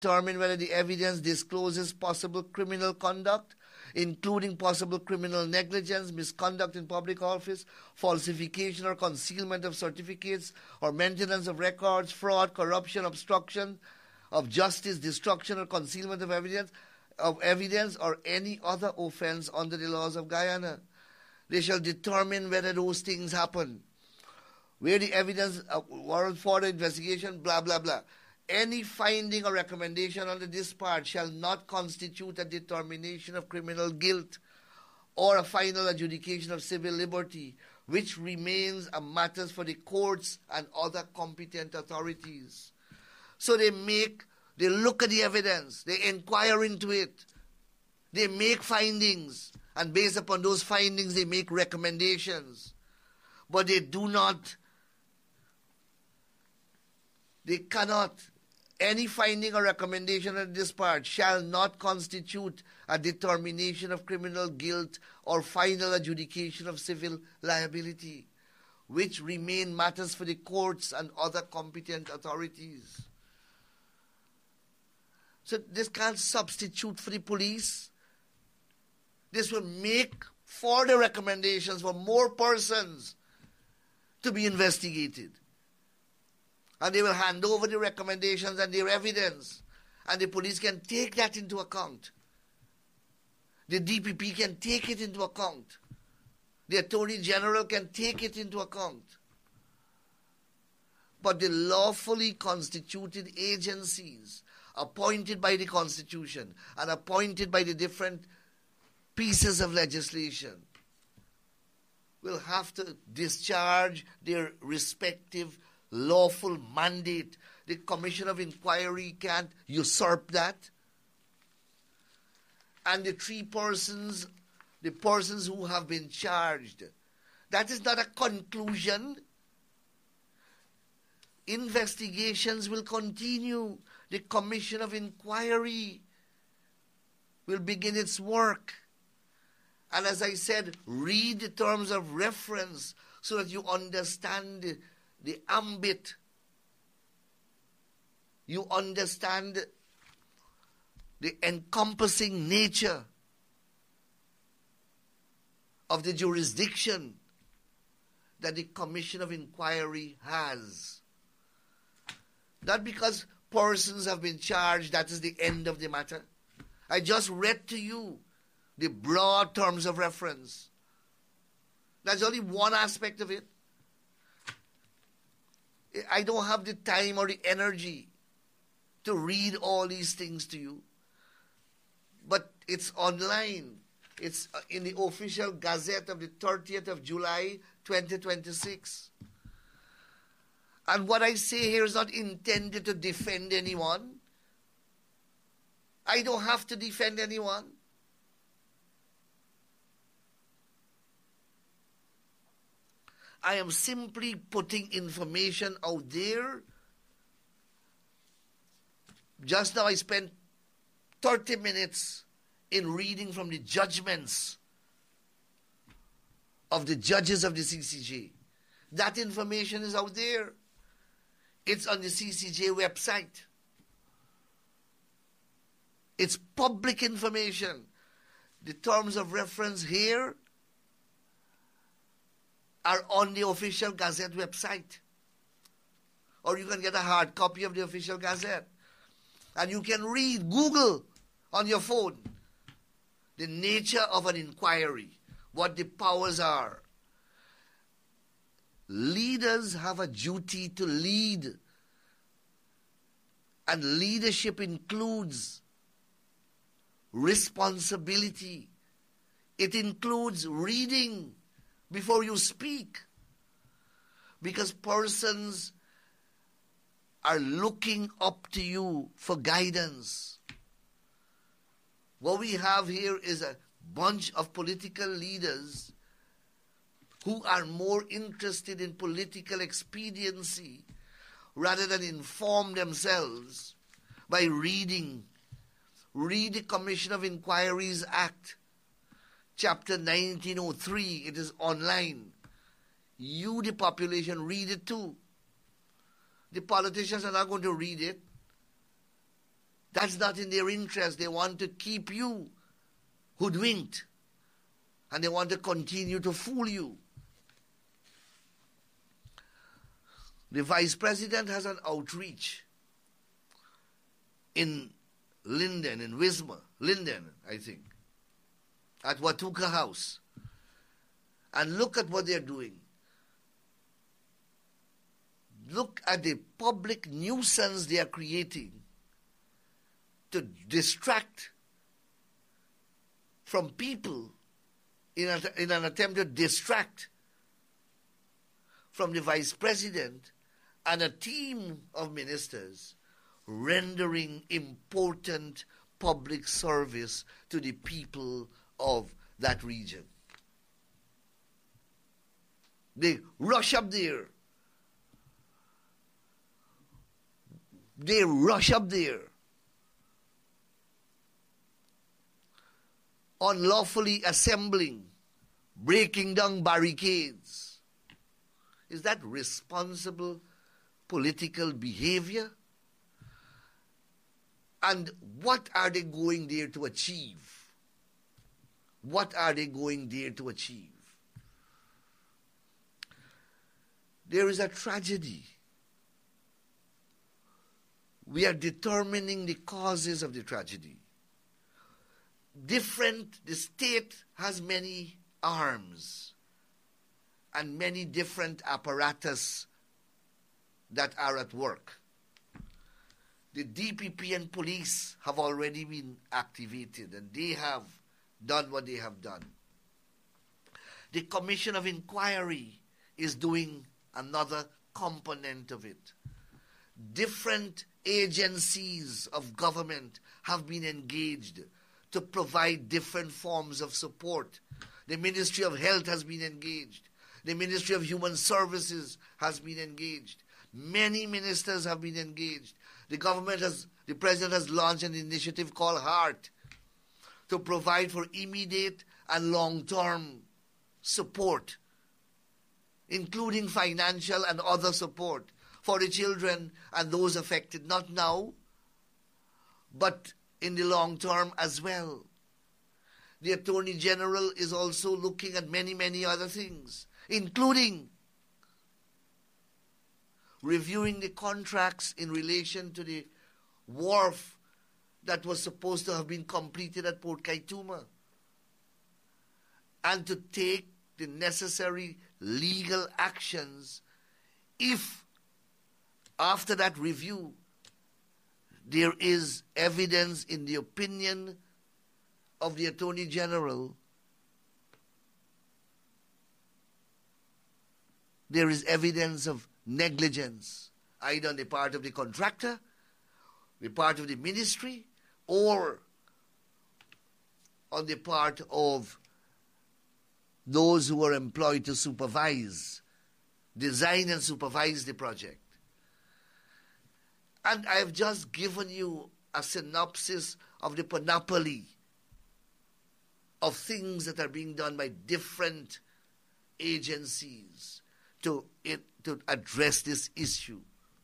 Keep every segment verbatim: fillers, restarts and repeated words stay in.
determine whether the evidence discloses possible criminal conduct, including possible criminal negligence, misconduct in public office, falsification or concealment of certificates, or maintenance of records, fraud, corruption, obstruction of justice, destruction or concealment of evidence, of evidence, or any other offense under the laws of Guyana. They shall determine whether those things happen. Where the evidence, uh, warrant for the investigation, blah, blah, blah. Any finding or recommendation under this part shall not constitute a determination of criminal guilt or a final adjudication of civil liberty, which remains a matter for the courts and other competent authorities. So they make, they look at the evidence, they inquire into it, they make findings, and based upon those findings they make recommendations. But they do not, they cannot, any finding or recommendation in this part shall not constitute a determination of criminal guilt or final adjudication of civil liability, which remain matters for the courts and other competent authorities. So this can't substitute for the police. This will make further recommendations for more persons to be investigated. And they will hand over the recommendations and their evidence. And the police can take that into account. The D P P can take it into account. The Attorney General can take it into account. But the lawfully constituted agencies appointed by the Constitution and appointed by the different pieces of legislation will have to discharge their respective lawful mandate. The Commission of Inquiry can't usurp that. And the three persons, the persons who have been charged, that is not a conclusion. Investigations will continue. The Commission of Inquiry will begin its work. And as I said, read the terms of reference so that you understand the, the ambit. You understand the encompassing nature of the jurisdiction that the Commission of Inquiry has. Not because persons have been charged, that is the end of the matter. I just read to you the broad terms of reference. That's only one aspect of it. I don't have the time or the energy to read all these things to you. But it's online. It's in the official Gazette of the thirtieth of July, twenty twenty-six. And what I say here is not intended to defend anyone. I don't have to defend anyone. I am simply putting information out there. Just now I spent thirty minutes in reading from the judgments of the judges of the C C J. That information is out there. It's on the C C J website. It's public information. The terms of reference here are on the official Gazette website. Or you can get a hard copy of the official Gazette. And you can read, Google on your phone, the nature of an inquiry, what the powers are. Leaders have a duty to lead. And leadership includes responsibility. It includes reading before you speak. Because persons are looking up to you for guidance. What we have here is a bunch of political leaders who are more interested in political expediency rather than inform themselves by reading. Read the Commission of Inquiries Act, Chapter nineteen oh three. It is online. You, the population, read it too. The politicians are not going to read it. That's not in their interest. They want to keep you hoodwinked. And they want to continue to fool you. The Vice President has an outreach in Linden, in Wismar, Linden, I think, at Watuka House. And look at what they're doing. Look at the public nuisance they are creating to distract from people in, a, in an attempt to distract from the Vice President and a team of ministers rendering important public service to the people of that region. They rush up there. They rush up there. Unlawfully assembling, breaking down barricades. Is that responsible political behavior? And what are they going there to achieve? What are they going there to achieve? There is a tragedy. We are determining the causes of the tragedy. Different, the state has many arms and many different apparatus that are at work. The D P P and police have already been activated and they have done what they have done. The Commission of Inquiry is doing another component of it. Different agencies of government have been engaged to provide different forms of support. The Ministry of Health has been engaged. The Ministry of Human Services has been engaged. Many ministers have been engaged. The government has, the president has launched an initiative called HEART to provide for immediate and long-term support, including financial and other support for the children and those affected, not now, but in the long term as well. The Attorney General is also looking at many, many other things, including reviewing the contracts in relation to the wharf that was supposed to have been completed at Port Kaituma, and to take the necessary legal actions if, after that review, there is evidence in the opinion of the Attorney General, there is evidence of negligence, either on the part of the contractor, the part of the ministry, or on the part of those who are employed to supervise, design and supervise the project. And I have just given you a synopsis of the panoply of things that are being done by different agencies to, it, to address this issue.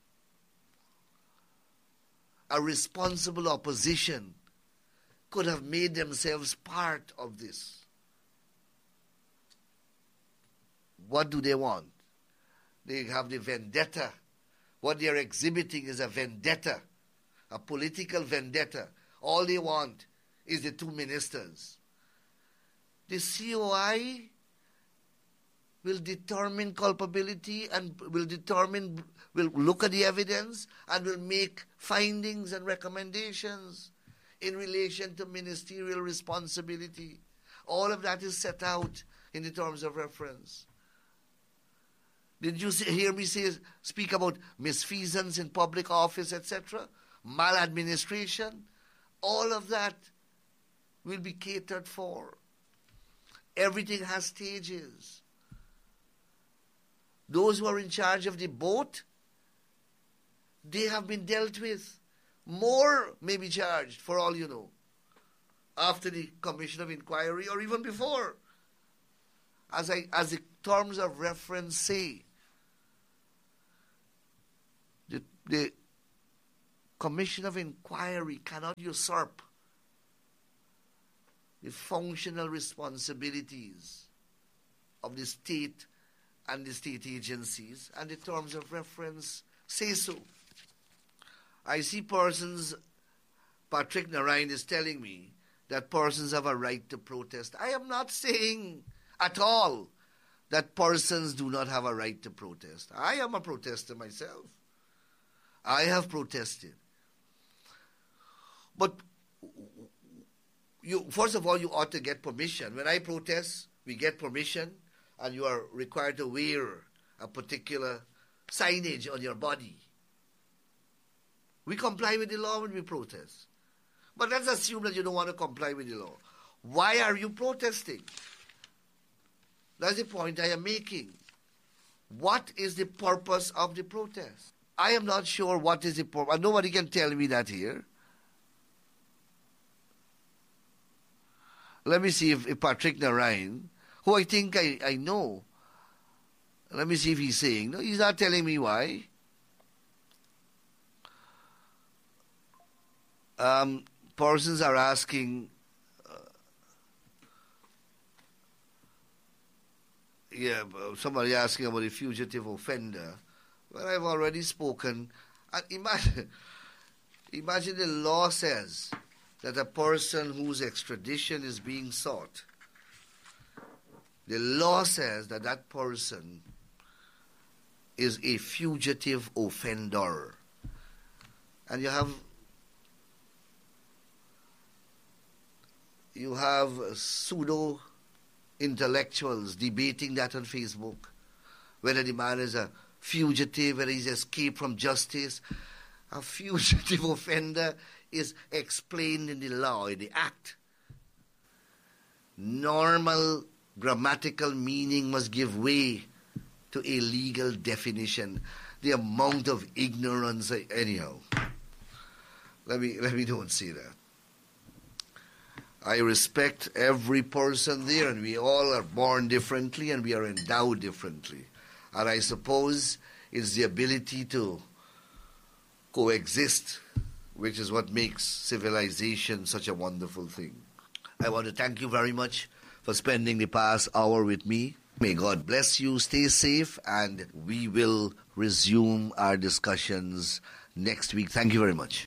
A responsible opposition could have made themselves part of this. What do they want? They have the vendetta. What they are exhibiting is a vendetta, a political vendetta. All they want is the two ministers. The C O I will determine culpability and will determine, will look at the evidence and will make findings and recommendations in relation to ministerial responsibility. All of that is set out in the terms of reference. Did you see, hear me say, speak about misfeasance in public office, et cetera? Maladministration? All of that will be catered for. Everything has stages. Those who are in charge of the boat, they have been dealt with. More may be charged, for all you know, after the Commission of Inquiry or even before. As, I, as the terms of reference say, the, the commission of inquiry cannot usurp the functional responsibilities of the state and the state agencies, and the terms of reference say so. I see persons, Patrick Narayan is telling me that persons have a right to protest. I am not saying at all that persons do not have a right to protest. I am a protester myself. I have protested. But you, first of all, you ought to get permission. When I protest, we get permission, and you are required to wear a particular signage on your body. We comply with the law when we protest. But let's assume that you don't want to comply with the law. Why are you protesting? That's the point I am making. What is the purpose of the protest? I am not sure what is the purpose. Nobody can tell me that here. Let me see if, if Patrick Narayan, who I think I, I know, let me see if he's saying. No, he's not telling me why. Um, persons are asking, uh, yeah, somebody asking about a fugitive offender. Well, I've already spoken. And imagine, imagine the law says that a person whose extradition is being sought, the law says that that person is a fugitive offender. And you have you have pseudo intellectuals debating that on Facebook, whether the man is a fugitive, whether he's escaped from justice. A fugitive offender is explained in the law, in the act. Normal grammatical meaning must give way to a legal definition. The amount of ignorance, anyhow. Let me let me don't say that. I respect every person there, and we all are born differently and we are endowed differently. And I suppose it's the ability to coexist, which is what makes civilization such a wonderful thing. I want to thank you very much for spending the past hour with me. May God bless you, stay safe, and we will resume our discussions next week. Thank you very much.